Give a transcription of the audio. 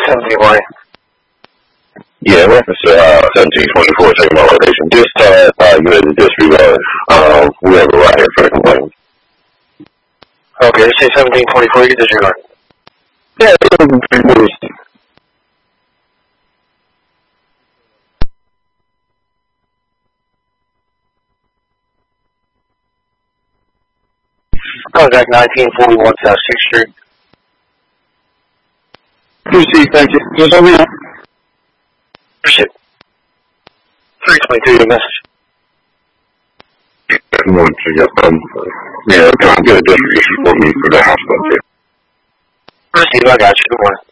1720. Yeah, reference to 1724, checking my location. Just you had to disregard. We have a right here for the complaint. Okay, you say 1724, you can disregard. Yeah, 1724. Contact 1941 South 6th Street. Proceed, thank you. Just over here. Shit. 322, your message. I'm going to get yeah, trying to get a distribution for me for the house budget. Proceed, I got you. Good morning.